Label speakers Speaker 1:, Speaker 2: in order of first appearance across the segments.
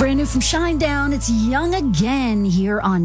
Speaker 1: Brand new from Shinedown, it's Young Again here on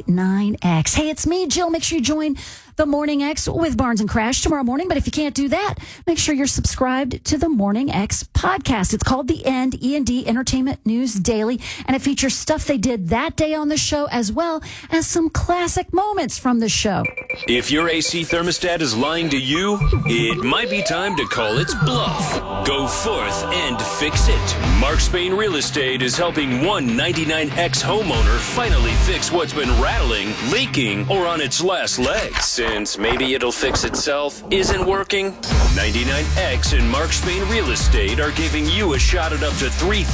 Speaker 1: 99X. Hey, it's me, Jill. Make sure you join the Morning X with Barnes and Crash tomorrow morning. But if you can't do that, make sure you're subscribed to the Morning X podcast. It's called The End, E&D Entertainment News Daily, and it features stuff they did that day on the show as well as some classic moments from the show.
Speaker 2: If your AC thermostat is lying to you, it might be time to call its bluff. Go forth and fix it. Mark Spain Real Estate is helping one 99X homeowner finally fix what's been rattling, leaking, or on its last legs. Since maybe it'll fix itself isn't working, 99X and Mark Spain Real Estate are giving you a shot at up to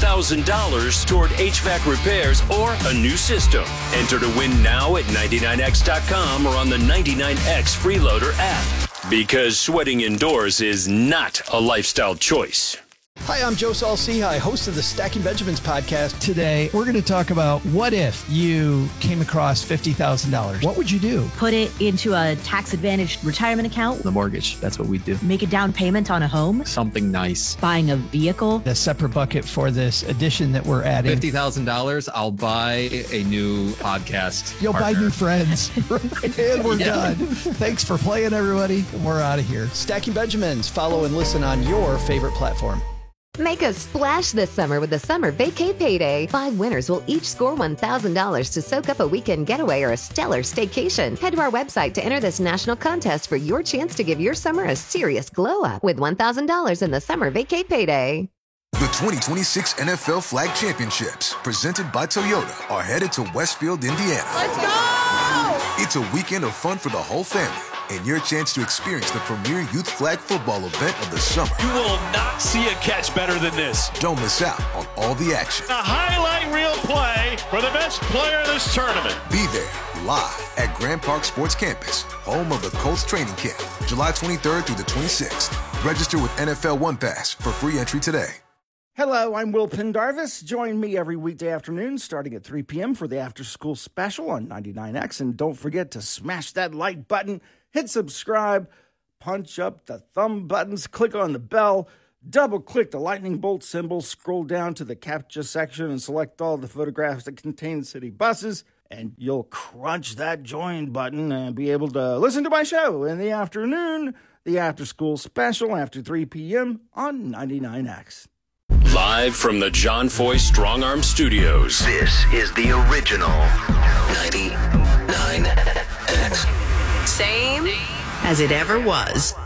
Speaker 2: $3,000 toward HVAC repairs or a new system. Enter to win now at 99X.com or on the 99X Freeloader app. Because sweating indoors is not a lifestyle choice.
Speaker 3: Hi, I'm Joe Saul-Sehy, host of the Stacking Benjamins podcast.
Speaker 4: Today, we're going to talk about what if you came across $50,000. What would you do?
Speaker 5: Put it into a tax-advantaged retirement account.
Speaker 6: The mortgage, that's what we do.
Speaker 5: Make a down payment on a home.
Speaker 6: Something nice.
Speaker 5: Buying a vehicle.
Speaker 4: A separate bucket for this addition that we're adding.
Speaker 6: $50,000, I'll buy a new podcast
Speaker 4: You'll
Speaker 6: partner.
Speaker 4: buy new friends. And we're done. Thanks for playing, everybody. We're out of here.
Speaker 3: Stacking Benjamins. Follow and listen on your favorite platform.
Speaker 7: Make a splash this summer with the Summer Vacay Payday. 5 winners will each score $1,000 to soak up a weekend getaway or a stellar staycation. Head to our website to enter this national contest for your chance to give your summer a serious glow-up with $1,000 in the Summer Vacay Payday.
Speaker 8: The 2026 NFL Flag Championships, presented by Toyota, are headed to Westfield, Indiana.
Speaker 9: Let's go!
Speaker 8: It's a weekend of fun for the whole family and your chance to experience the premier youth flag football event of the summer.
Speaker 10: You will not see a catch better than this.
Speaker 8: Don't miss out on all the action.
Speaker 10: A highlight reel play for the best player in this tournament.
Speaker 8: Be there live at Grand Park Sports Campus, home of the Colts training camp, July 23rd through the 26th. Register with NFL One Pass for free entry today.
Speaker 11: Hello, I'm Will Pendarvis. Join me every weekday afternoon starting at 3 p.m. for the After School Special on 99X. And don't forget to smash that like button, hit subscribe, punch up the thumb buttons, click on the bell, double-click the lightning bolt symbol, scroll down to the CAPTCHA section and select all the photographs that contain city buses, and you'll crunch that join button and be able to listen to my show in the afternoon, the After School Special after 3 p.m. on 99X.
Speaker 2: Live from the John Foy Strong Arm Studios.
Speaker 12: This is the original 99X.
Speaker 13: Same as it ever was.